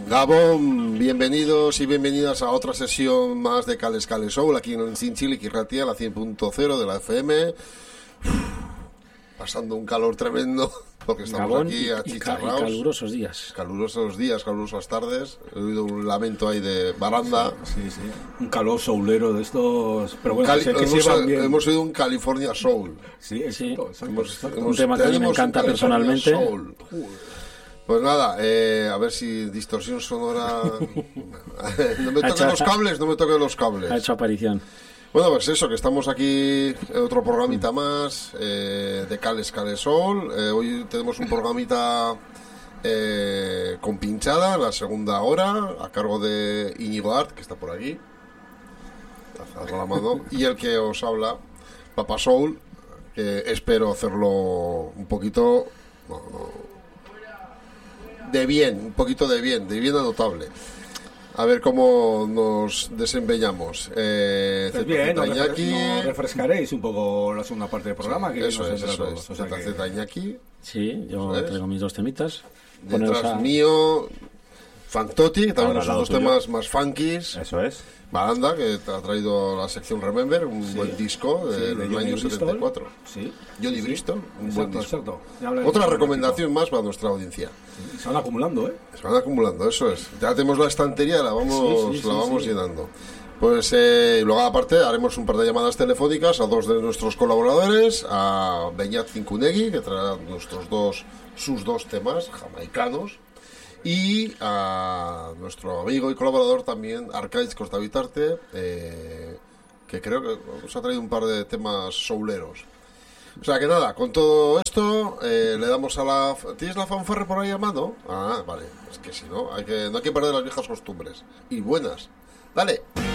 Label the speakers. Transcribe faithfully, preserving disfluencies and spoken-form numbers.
Speaker 1: Gabón, bienvenidos y bienvenidas a otra sesión más de Cales Cales Soul aquí en Zintzilik y Ratia, la cien punto cero de la F M. Uf, pasando un calor tremendo porque estamos
Speaker 2: Gabón
Speaker 1: aquí achicharrados.
Speaker 2: Y calurosos días.
Speaker 1: Calurosos días, calurosas tardes. He oído un lamento ahí de baranda.
Speaker 3: Sí, sí. Un calor soulero de estos. Pero bueno,
Speaker 1: Cali-
Speaker 3: que se
Speaker 1: hemos,
Speaker 3: llevan bien.
Speaker 1: hemos oído un California Soul.
Speaker 3: Sí,
Speaker 2: Sí.
Speaker 3: exacto, exacto,
Speaker 1: Hemos-
Speaker 3: exacto.
Speaker 1: hemos-
Speaker 2: Un tema que a mí me
Speaker 1: tenemos un
Speaker 2: encanta
Speaker 1: California
Speaker 2: personalmente.
Speaker 1: Soul. Pues nada, eh, a ver si distorsión sonora. No me
Speaker 2: Ha
Speaker 1: toquen
Speaker 2: hecho-
Speaker 1: los cables, no me toquen los cables.
Speaker 2: Ha hecho aparición.
Speaker 1: Bueno, pues eso, que estamos aquí en otro programita más eh, de Cales Cales Soul. Eh, hoy tenemos un programita eh, con pinchada, la segunda hora, a cargo de Íñigo Art, que está por aquí. Alzad la mano. Y el que os habla, Papa Soul, que espero hacerlo un poquito no, no, de bien, un poquito de bien, de bien a notable. A ver cómo nos desempeñamos. Eh,
Speaker 3: Pues bien, nos,
Speaker 1: Zeta
Speaker 3: refres-
Speaker 1: Iñaki,
Speaker 3: nos refrescaréis un poco la segunda parte del programa. que
Speaker 1: eso
Speaker 3: nos
Speaker 1: es,
Speaker 3: entra a
Speaker 1: eso
Speaker 3: todos,
Speaker 1: es.
Speaker 3: o sea
Speaker 1: Zeta
Speaker 3: que-
Speaker 1: Zeta Iñaki,
Speaker 2: Sí, yo
Speaker 1: Eso es.
Speaker 2: traigo mis dos temitas. Poneros
Speaker 1: detrás
Speaker 2: a-
Speaker 1: mío, Fantoti, que también
Speaker 3: Ahora
Speaker 1: son
Speaker 3: al lado
Speaker 1: dos
Speaker 3: tuyo.
Speaker 1: temas más funkies.
Speaker 3: Eso es.
Speaker 1: Baranda, que te ha traído la sección Remember, un
Speaker 3: Sí.
Speaker 1: buen disco
Speaker 3: Sí,
Speaker 1: del
Speaker 3: de Johnny
Speaker 1: año
Speaker 3: Bristol.
Speaker 1: setenta y cuatro.
Speaker 3: Sí.
Speaker 1: Johnny
Speaker 3: Sí, sí.
Speaker 1: Bristol, un buen
Speaker 3: Exacto,
Speaker 1: disco.
Speaker 3: exacto. Ya hablaremos
Speaker 1: Otra
Speaker 3: un
Speaker 1: recomendación más para nuestra audiencia.
Speaker 3: ratito. Se van acumulando, ¿eh?
Speaker 1: Se van acumulando, eso es. Ya tenemos la estantería, la vamos,
Speaker 3: Sí, sí,
Speaker 1: la
Speaker 3: sí,
Speaker 1: vamos
Speaker 3: sí.
Speaker 1: llenando. Pues eh, luego aparte haremos un par de llamadas telefónicas a dos de nuestros colaboradores, a Beñat Cincunegui, que traerá nuestros dos, sus dos temas jamaicanos, y a nuestro amigo y colaborador también, Arcaiz Costavitarte, eh, que creo que nos ha traído un par de temas souleros. O sea que nada, con todo esto eh, le damos a la... ¿Tienes la fanfarre por ahí a mano? Ah, vale. Es que si no, hay que, no hay que perder las viejas costumbres. Y buenas. Dale.